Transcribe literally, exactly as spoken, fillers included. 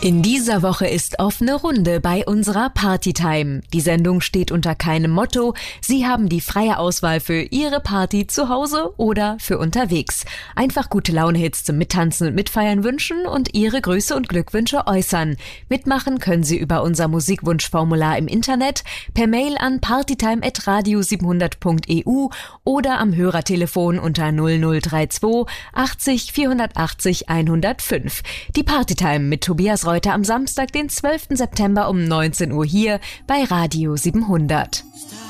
In dieser Woche ist offene Runde bei unserer Partytime. Die Sendung steht unter keinem Motto. Sie haben die freie Auswahl für Ihre Party zu Hause oder für unterwegs. Einfach gute Laune-Hits zum Mittanzen und Mitfeiern wünschen und Ihre Grüße und Glückwünsche äußern. Mitmachen können Sie über unser Musikwunschformular im Internet, per Mail an partytime at radio siebenhundert punkt e u oder am Hörertelefon unter null null drei zwei achtzig vierhundertachtzig hundertfünf. Die Partytime mit Tobias Reuter am Samstag, den zwölften September um neunzehn Uhr hier bei Radio siebenhundert.